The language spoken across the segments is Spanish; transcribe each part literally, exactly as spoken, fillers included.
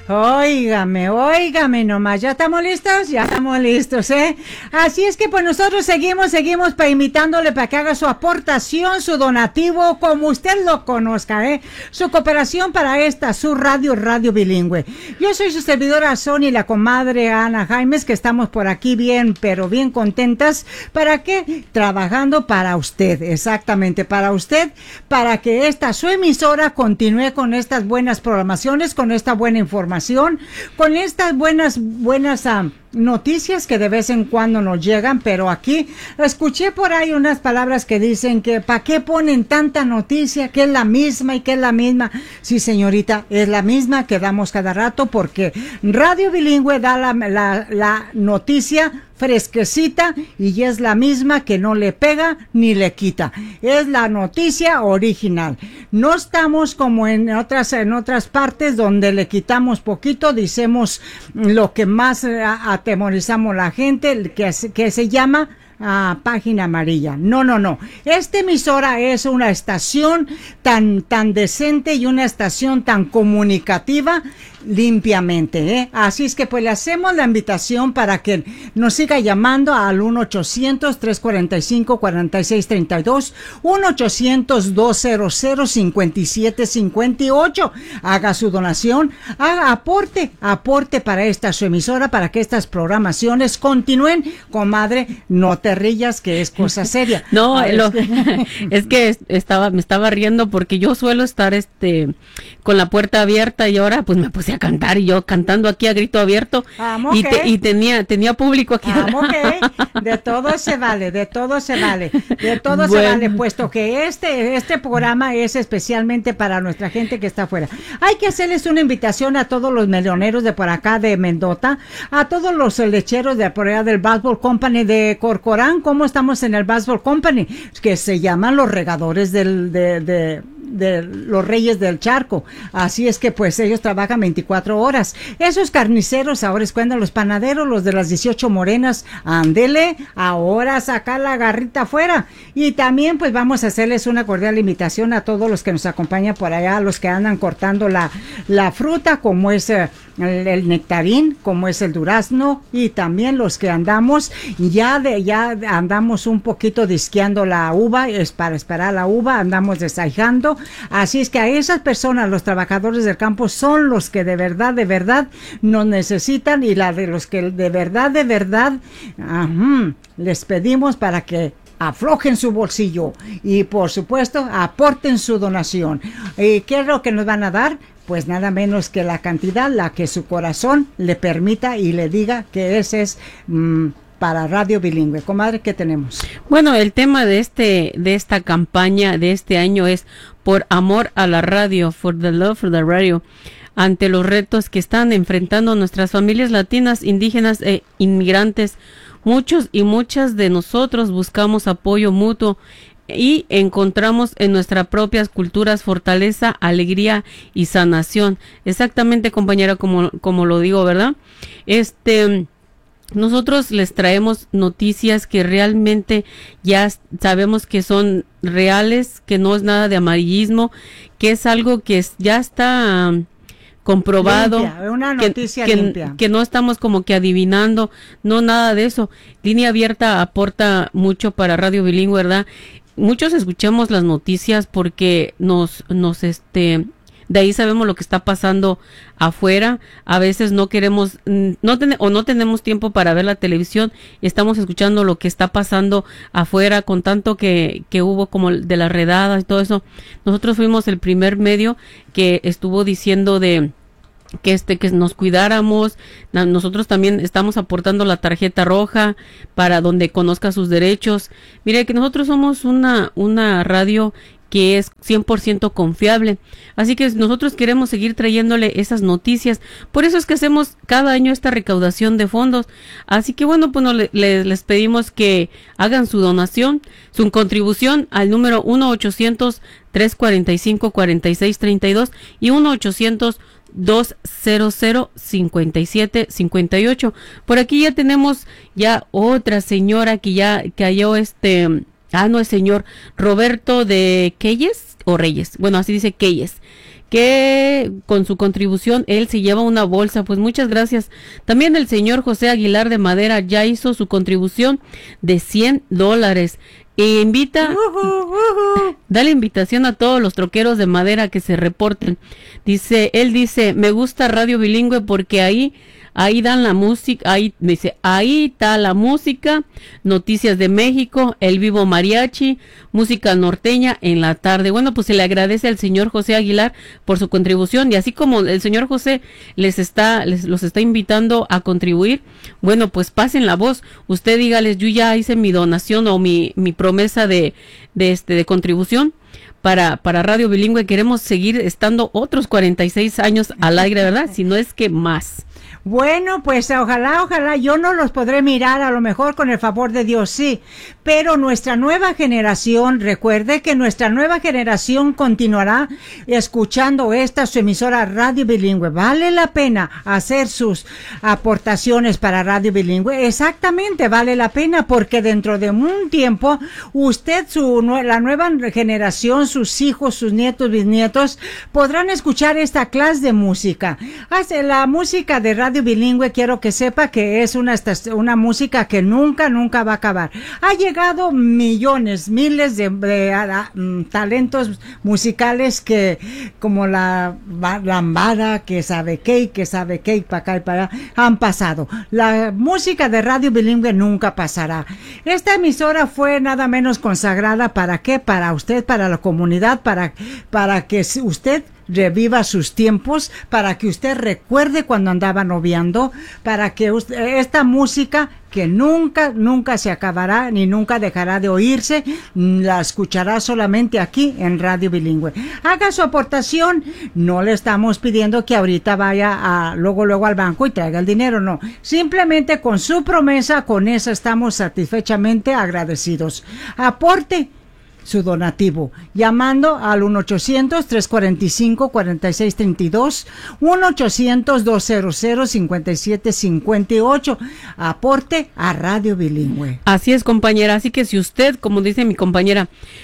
Óigame, óigame nomás, ¿ya estamos listos? Ya estamos listos, ¿eh? Así es que pues nosotros seguimos, seguimos para invitándole para que haga su aportación, su donativo, como usted lo conozca, ¿eh? Su cooperación para esta, su radio, radio bilingüe. Yo soy su servidora Sonia, la comadre Ana Jaimes, que estamos por aquí bien, pero bien contentas. ¿Para qué? Trabajando para usted, exactamente, para usted, para que esta, su emisora, continúe con estas buenas programaciones, con esta buena información, con estas buenas, buenas um, noticias que de vez en cuando nos llegan, pero aquí escuché por ahí unas palabras que dicen que ¿para qué ponen tanta noticia? Que es la misma y que es la misma. Sí, señorita, es la misma que damos cada rato, porque Radio Bilingüe da la, la, la noticia fresquecita y es la misma, que no le pega ni le quita. Es la noticia original. No estamos como en otras en otras partes donde le quitamos poquito, decimos lo que más atemorizamos a la gente, que, que se llama a página amarilla. No, no, no. Esta emisora es una estación tan, tan decente y una estación tan comunicativa limpiamente, ¿eh? Así es que pues le hacemos la invitación para que nos siga llamando al uno ochocientos, tres cuarenta y cinco, cuarenta y seis treinta y dos, uno ochocientos, doscientos, cincuenta y siete cincuenta y ocho. Haga su donación, haga aporte, aporte para esta su emisora, para que estas programaciones continúen. Comadre, no te rillas, que es cosa seria. No, lo, es que estaba, me estaba riendo porque yo suelo estar este con la puerta abierta y ahora pues me puse a cantar y yo cantando aquí a grito abierto. Um, y, okay. te, y tenía tenía público aquí. Um, okay. De todo se vale, de todo se vale, de todo bueno. se vale, puesto que este este programa es especialmente para nuestra gente que está afuera. Hay que hacerles una invitación a todos los melioneros de por acá de Mendota, a todos los lecheros de por allá del Baseball Company de Corcoran. ¿Cómo estamos en el Baseball Company? Que se llaman los regadores del de, de de los Reyes del Charco. Así es que pues ellos trabajan veinticuatro horas. Esos carniceros, ahora es cuando los panaderos, los de las dieciocho morenas, ándele, ahora sacar la garrita afuera. Y también pues vamos a hacerles una cordial invitación a todos los que nos acompañan por allá, los que andan cortando la, la fruta, como es eh, el, el nectarín, como es el durazno, y también los que andamos ya de ya andamos un poquito disqueando la uva, es para esperar la uva, andamos desaijando. Así es que a esas personas, los trabajadores del campo, son los que de verdad, de verdad nos necesitan, y la de los que de verdad, de verdad uh-huh, les pedimos para que aflojen su bolsillo y por supuesto aporten su donación. ¿Y qué es lo que nos van a dar? Pues nada menos que la cantidad, la que su corazón le permita y le diga que ese es mmm, para Radio Bilingüe. Comadre, ¿qué tenemos? Bueno, el tema de este de esta campaña de este año es por amor a la radio, for the love for the radio, ante los retos que están enfrentando nuestras familias latinas, indígenas e inmigrantes. Muchos y muchas de nosotros buscamos apoyo mutuo y encontramos en nuestras propias culturas fortaleza, alegría y sanación. Exactamente, compañera, como, como lo digo, ¿verdad? Este... Nosotros les traemos noticias que realmente ya sabemos que son reales, que no es nada de amarillismo, que es algo que es, ya está um, comprobado, limpia, una noticia que, limpia. Que, que no estamos como que adivinando, no nada de eso. Línea Abierta aporta mucho para Radio Bilingüe, ¿verdad? Muchos escuchamos las noticias porque nos, nos, este... de ahí sabemos lo que está pasando afuera. A veces no queremos, no ten, o no tenemos tiempo para ver la televisión. Estamos escuchando lo que está pasando afuera, con tanto que, que hubo como de las redadas y todo eso. Nosotros fuimos el primer medio que estuvo diciendo de que este que nos cuidáramos. Nosotros también estamos aportando la tarjeta roja para donde conozca sus derechos. Mire que nosotros somos una una radio que es cien por ciento confiable. Así que nosotros queremos seguir trayéndole esas noticias. Por eso es que hacemos cada año esta recaudación de fondos. Así que bueno, pues no, le, le, les pedimos que hagan su donación, su contribución al número uno ochocientos, tres cuarenta y cinco, cuarenta y seis treinta y dos y uno ochocientos, doscientos, cincuenta y siete cincuenta y ocho. Por aquí ya tenemos ya otra señora que ya cayó este... Ah, no, el señor Roberto de Keyes o Reyes. Bueno, así dice Keyes. que con su contribución él se lleva una bolsa. Pues muchas gracias. También el señor José Aguilar de Madera ya hizo su contribución de cien dólares. E invita, uh-huh, uh-huh. da la invitación a todos los troqueros de madera que se reporten. Dice, él dice, me gusta Radio Bilingüe porque ahí, ahí dan la música, ahí, dice, ahí está la música, noticias de México, el vivo mariachi, música norteña en la tarde. Bueno, pues se le agradece al señor José Aguilar por su contribución, y así como el señor José les está, les los está invitando a contribuir, bueno, pues pasen la voz. Usted dígales, yo ya hice mi donación o mi, mi promesa de, de este, de contribución para, para Radio Bilingüe. Queremos seguir estando otros cuarenta y seis años al aire, ¿verdad? Si no es que más. Bueno, pues ojalá, ojalá, yo no los podré mirar, a lo mejor con el favor de Dios, sí, pero nuestra nueva generación, recuerde que nuestra nueva generación continuará escuchando esta su emisora Radio Bilingüe. Vale la pena hacer sus aportaciones para Radio Bilingüe, exactamente, vale la pena, porque dentro de un tiempo, usted, su la nueva generación, sus hijos, sus nietos, bisnietos, podrán escuchar esta clase de música. Hace la música de Radio Bilingüe, quiero que sepa que es una, una música que nunca, nunca va a acabar. Ha llegado millones, miles de, de, de um, talentos musicales que, como la lambada, que sabe qué, que sabe qué, para acá y para allá, han pasado. La música de Radio Bilingüe nunca pasará. Esta emisora fue nada menos consagrada, ¿para qué? Para usted, para la comunidad, para, para que usted reviva sus tiempos, para que usted recuerde cuando andaba noviando, para que usted, esta música que nunca, nunca se acabará ni nunca dejará de oírse, la escuchará solamente aquí en Radio Bilingüe. Haga su aportación, no le estamos pidiendo que ahorita vaya a, luego, luego al banco y traiga el dinero, no. Simplemente con su promesa, con eso estamos satisfechamente agradecidos. Aporte su donativo, llamando al uno ochocientos, tres cuarenta y cinco, cuarenta y seis treinta y dos, uno ochocientos, doscientos, cincuenta y siete cincuenta y ocho. Aporte a Radio Bilingüe. Así es, compañera. Así que si usted, como dice mi compañera,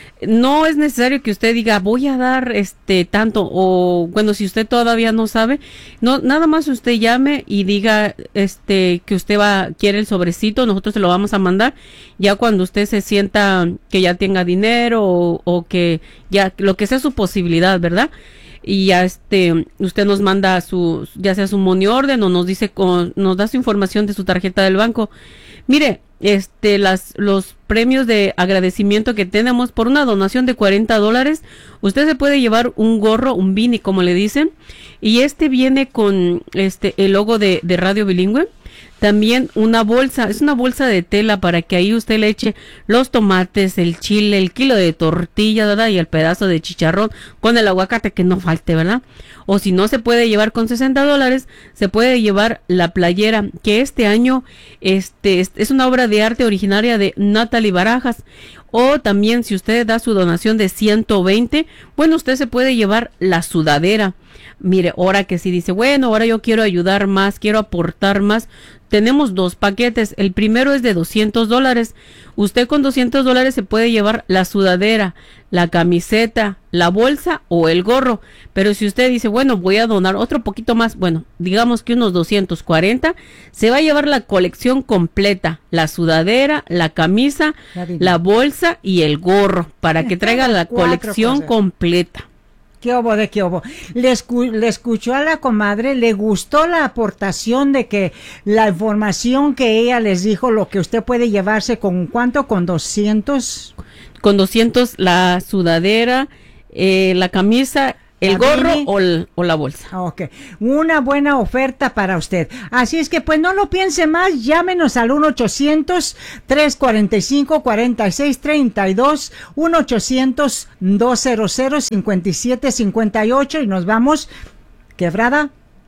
no es necesario que usted diga voy a dar este tanto, o bueno, si usted todavía no sabe, no, nada más usted llame y diga este que usted va quiere el sobrecito, nosotros se lo vamos a mandar ya cuando usted se sienta que ya tenga dinero o, o que ya lo que sea su posibilidad, ¿verdad? Y ya este usted nos manda su ya sea su money order o nos dice con, nos da su información de su tarjeta del banco. Mire, este las los premios de agradecimiento que tenemos por una donación de cuarenta dólares, usted se puede llevar un gorro, un beanie como le dicen, y este viene con este el logo de, de Radio Bilingüe. También una bolsa, es una bolsa de tela para que ahí usted le eche los tomates, el chile, el kilo de tortilla, ¿verdad? Y el pedazo de chicharrón con el aguacate que no falte, ¿verdad? O si no se puede llevar con sesenta dólares, se puede llevar la playera, que este año este es una obra de arte originaria de Natalie Barajas. O también si usted da su donación de ciento veinte, bueno, usted se puede llevar la sudadera. Mire, ahora que si dice, bueno, ahora yo quiero ayudar más, quiero aportar más, tenemos dos paquetes. El primero es de doscientos dólares. Usted con doscientos dólares se puede llevar la sudadera, la camiseta, la bolsa o el gorro. Pero si usted dice, bueno, voy a donar otro poquito más, bueno, digamos que unos doscientos cuarenta, se va a llevar la colección completa, la sudadera, la camisa, la bolsa y el gorro, para que traiga la colección completa. ¿Qué obo de qué obo? Le, escu le escuchó a la comadre, le gustó la aportación de que la información que ella les dijo, lo que usted puede llevarse con cuánto, con doscientos. Con doscientos la sudadera, eh, la camisa, el gorro o, el, o la bolsa. Ok, una buena oferta para usted. Así es que pues no lo piense más, llámenos al uno ochocientos, tres cuarenta y cinco, cuarenta y seis treinta y dos, uno ochocientos, doscientos, cincuenta y siete cincuenta y ocho y nos vamos, Quebrada,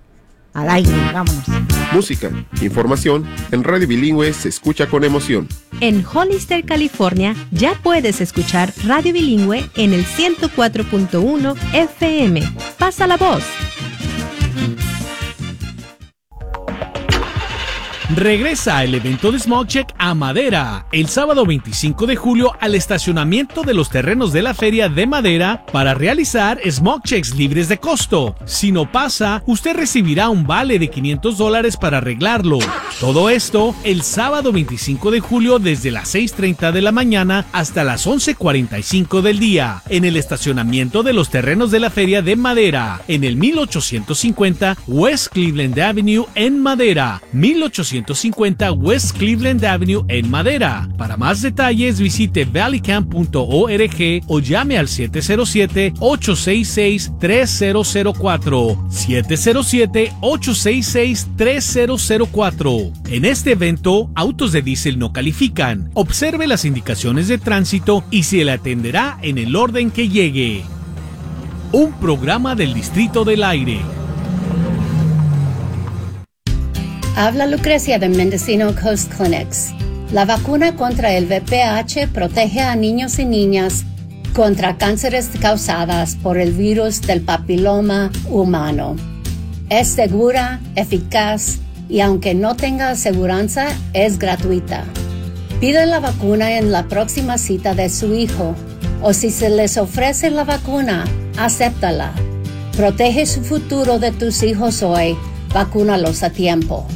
al aire, vámonos. Música, información, en Radio Bilingüe se escucha con emoción. En Hollister, California, ya puedes escuchar Radio Bilingüe en el ciento cuatro punto uno F M. Pasa la voz. Regresa el evento de Smog Check a Madera el sábado veinticinco de julio al estacionamiento de los terrenos de la Feria de Madera para realizar Smog Checks libres de costo. Si no pasa, usted recibirá un vale de quinientos dólares para arreglarlo. Todo esto el sábado veinticinco de julio desde las seis treinta de la mañana hasta las once cuarenta y cinco del día en el estacionamiento de los terrenos de la Feria de Madera en el mil ochocientos cincuenta West Cleveland Avenue en Madera. mil ochocientos cincuenta West Cleveland Avenue en Madera. Para más detalles visite valley camp punto org o llame al siete cero siete, ocho seis seis, tres cero cero cuatro. siete cero siete, ocho seis seis, tres cero cero cuatro. En este evento, autos de diésel no califican. Observe las indicaciones de tránsito y se le atenderá en el orden que llegue. Un programa del Distrito del Aire. Habla Lucrecia de Mendocino Coast Clinics. La vacuna contra el V P H protege a niños y niñas contra cánceres causadas por el virus del papiloma humano. Es segura, eficaz y aunque no tenga aseguranza, es gratuita. Pide la vacuna en la próxima cita de su hijo o si se les ofrece la vacuna, acéptala. Protege su futuro de tus hijos hoy. Vacúnalos a tiempo.